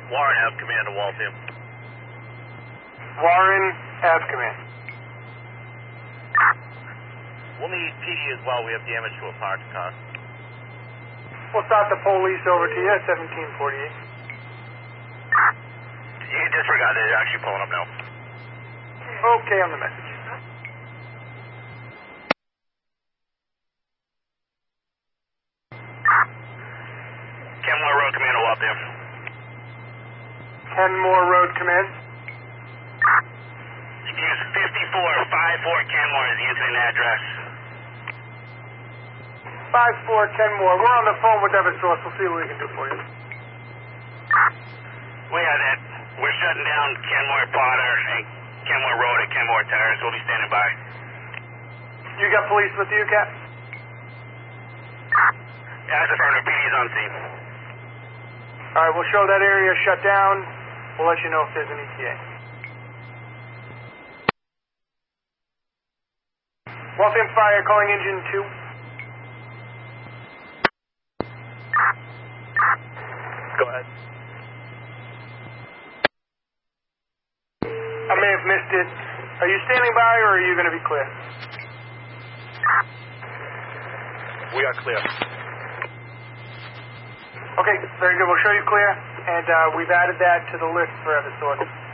Warren, have command to Waltham. Warren, have command. We'll need PD as well. We have damage to a parked car. We'll start the police over to you at 1748. You can disregard it. They're actually pulling up now. Okay, on the message. Kenmore Road Command to Waltham. Kenmore Road Command. You can use 5454 Kenmore as the incident address. 54 Kenmore. We're on the phone with Eversource. We'll see what we can do for you. We have that. We're shutting down Kenmore Potter and Kenmore Road at Kenmore Terrace. We'll be standing by. You got police with you, Cap? As affirmative, PD is on scene. All right, we'll show that area shut down. We'll let you know if there's an ETA. Waltham Fire calling engine 2. Go ahead. I may have missed it. Are you standing by or are you going to be clear? We are clear. Okay, very good. We'll show you clear, and we've added that to the list for Eversource.